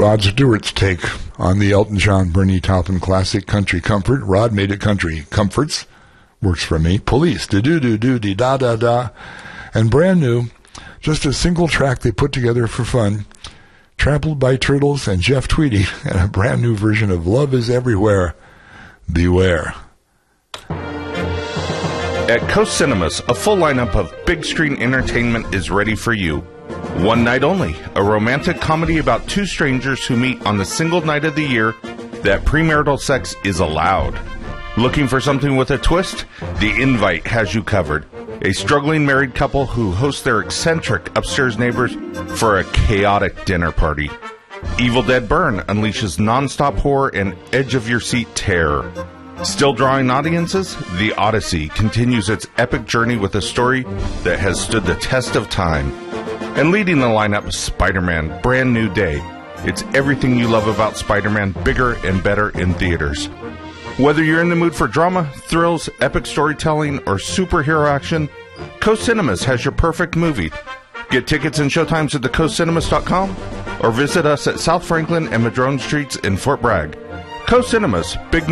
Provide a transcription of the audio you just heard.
Rod Stewart's take on the Elton John, Bernie Taupin classic Country Comfort. Rod made it Country Comforts. Works for me. Police, da-do-do-do-de-da-da-da. And brand new, just a single track they put together for fun. Trampled by Turtles and Jeff Tweedy, and a brand new version of Love is Everywhere. Beware. At Coast Cinemas, a full lineup of big screen entertainment is ready for you. One Night Only, a romantic comedy about two strangers who meet on the single night of the year that premarital sex is allowed. Looking for something with a twist? The Invite has you covered. A struggling married couple who host their eccentric upstairs neighbors for a chaotic dinner party. Evil Dead Burn unleashes nonstop horror and edge-of-your-seat terror. Still drawing audiences? The Odyssey continues its epic journey with a story that has stood the test of time. And leading the lineup, Spider-Man Brand New Day. It's everything you love about Spider-Man, bigger and better in theaters. Whether you're in the mood for drama, thrills, epic storytelling, or superhero action, Coast Cinemas has your perfect movie. Get tickets and showtimes at thecoastcinemas.com or visit us at South Franklin and Madrone Streets in Fort Bragg. Coast Cinemas, big